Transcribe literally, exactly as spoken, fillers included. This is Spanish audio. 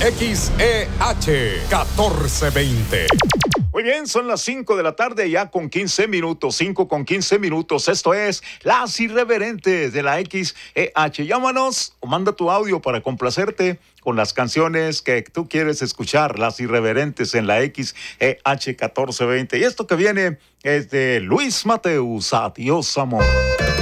X E H catorce veinte. Muy bien, son las cinco de la tarde ya con quince minutos, cinco con quince minutos. Esto es Las Irreverentes de la X E H. Llámanos o manda tu audio para complacerte con las canciones que tú quieres escuchar, Las Irreverentes en la X E H catorce veinte. Y esto que viene es de Luis Mateus, Adiós Amor.